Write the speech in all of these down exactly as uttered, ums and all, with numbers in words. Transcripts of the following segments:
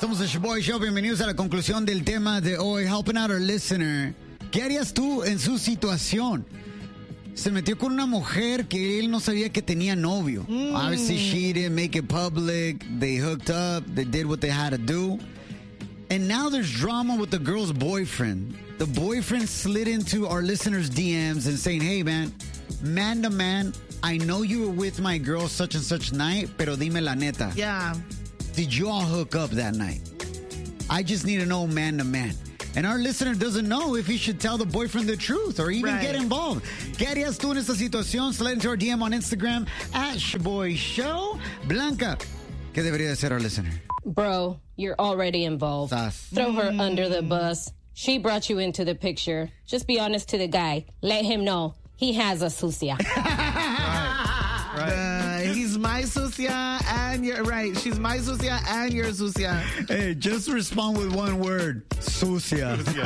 Somos el Shoboy Show. Bienvenidos a la conclusión del tema de hoy. Helping out our listener. ¿Qué harías tú en su situación? Se metió con una mujer que él no sabía que tenía novio. Mm. Obviously, she didn't make it public. They hooked up. They did what they had to do. And now there's drama with the girl's boyfriend. The boyfriend slid into our listeners' D Ms and saying, hey, man, man to man, I know you were with my girl such and such night, pero dime la neta. Yeah. Did you all hook up that night? I just need to know man to man. And our listener doesn't know if he should tell the boyfriend the truth or even right. get involved. ¿Qué harías tú en esta situación? Slide into our D M on Instagram at Shoboy Show. Blanca, ¿qué debería de ser our listener? Bro, you're already involved. Sas. Throw her mm. under the bus. She brought you into the picture. Just be honest to the guy. Let him know he has a sucia. right. right. Uh, he's my sucia and you're right. She's my sucia and you're sucia. Hey, just respond with one word. Sucia. sucia.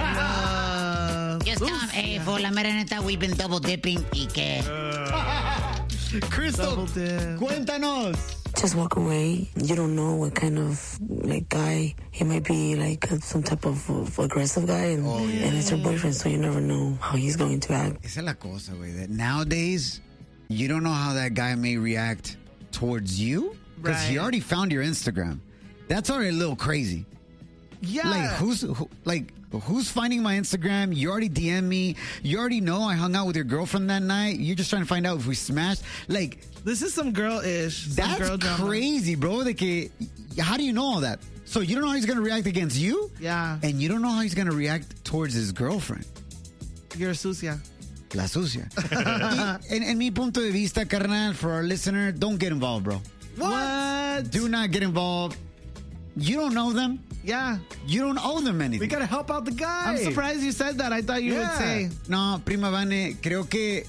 Uh, just tell him, hey, for la mera neta, we've been double dipping y que... Uh, Crystal, cuéntanos. Just walk away. You don't know what kind of like guy he might be, like some type of, of aggressive guy, and, oh, yeah. and it's your boyfriend, so you never know how he's going to act. Esa es la cosa, güey. That nowadays, you don't know how that guy may react towards you because right. he already found your Instagram. That's already a little crazy. Yeah. Like who's who, like who's finding my Instagram? You already D M me. You already know I hung out with your girlfriend that night. You're just trying to find out if we smashed. Like. This is some girl-ish. Some That's girl crazy, bro. De que, how do you know all that? So you don't know how he's going to react against you? Yeah. And you don't know how he's going to react towards his girlfriend. You're sucia. La sucia. y, en, en mi punto de vista, carnal, for our listener, don't get involved, bro. What? Do not get involved. You don't know them. Yeah. You don't owe them anything. We got to help out the guy. I'm surprised you said that. I thought you yeah. would say. No, Prima Vane, creo que...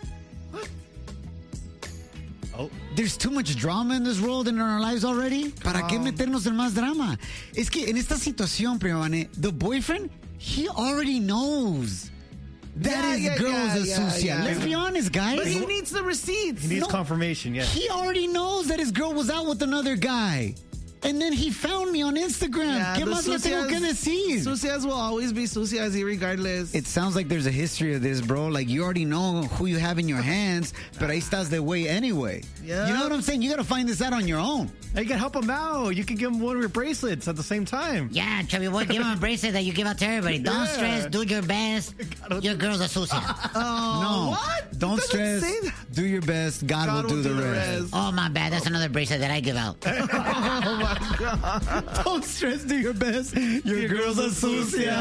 Oh. There's too much drama in this world and in our lives already. ¿Para oh. qué meternos en más drama? Es que en esta situación, Prima Vane, the boyfriend, he already knows that yeah, his yeah, girl yeah, is a yeah, sucia. yeah. Let's be honest, guys. But he needs the receipts. He needs no, confirmation, yeah. He already knows that his girl was out with another guy. And then he found me on Instagram. Yeah, ¿Qué más le tengo que decir? Sucias will always be sucias regardless. It sounds like there's a history of this, bro. Like, you already know who you have in your hands, but ahí estás de way anyway. Yeah. You know what I'm saying? You got to find this out on your own. You can help him out. You can give him one of your bracelets at the same time. Yeah, Chubby Boy, give him a bracelet that you give out to everybody. Don't yeah. stress. Do your best. Your girl's a sucia. Oh, no. What? Don't stress. Do your best. God, God will, do, will do the, the rest. rest. Oh, my bad. That's another bracelet that I give out. Oh, my God. Don't stress, do your best. Your, your girl's a sucia.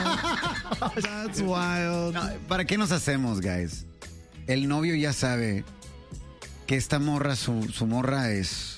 That's wild. No, ¿para qué nos hacemos, guys? El novio ya sabe que esta morra, su, su morra es...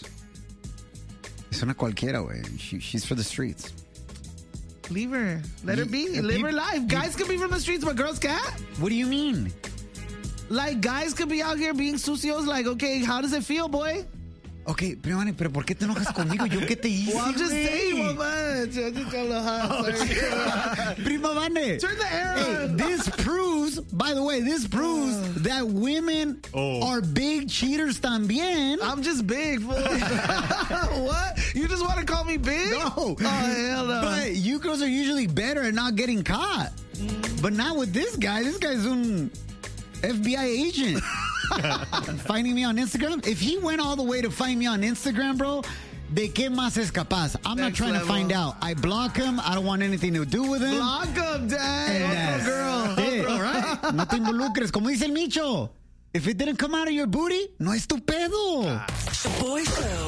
Es una cualquiera, güey. She, she's for the streets. Leave her. Let her be. Live her life. Guys can be from the streets, but girls can't. What do you mean? Like, guys could be out here being sucios. Like, okay, how does it feel, boy? Ok, Prima Vane, pero ¿por qué te enojas conmigo? ¿Yo qué te hice, well, I'm just güey? saying, well, man. I'm just trying to hide. Prima Vane. Turn the air hey, on. This proves, by the way, this proves uh, that women oh. are big cheaters también. I'm just big, fool. What? You just want to call me big? No. Oh, hell no. But you girls are usually better at not getting caught. Mm. But not with this guy. This guy's un F B I agent. Finding me on Instagram. If he went all the way to find me on Instagram, bro, ¿de qué más es capaz? I'm Next not trying level. to find out. I block him. I don't want anything to do with him. Block him, dad. And oh, girl. It, all right. No te involucres. Como dice el Micho, if it didn't come out of your booty, no es tu pedo. The Boy Show.